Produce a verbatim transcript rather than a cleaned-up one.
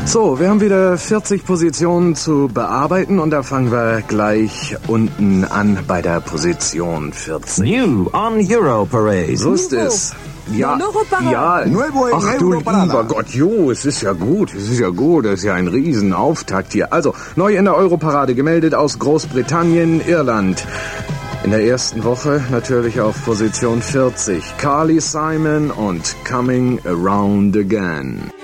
So, wir haben wieder vierzig Positionen zu bearbeiten und da fangen wir gleich unten an bei der Position vierzig. New on Euro Parade. So ist es. Ja, ja, ach du lieber Gott, jo, es ist ja gut, es ist ja gut, es ist ja ein Riesenauftakt hier. Also, neu in der Europarade gemeldet aus Großbritannien, Irland. In der ersten Woche natürlich auf Position vierzig. Carly Simon und Coming Around Again.